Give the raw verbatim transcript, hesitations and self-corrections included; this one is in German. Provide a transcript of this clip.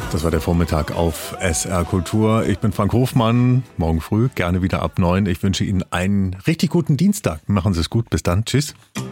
Das war der Vormittag auf S R Kultur. Ich bin Frank Hofmann. Morgen früh gerne wieder ab neun. Ich wünsche Ihnen einen richtig guten Dienstag. Machen Sie es gut. Bis dann. Tschüss.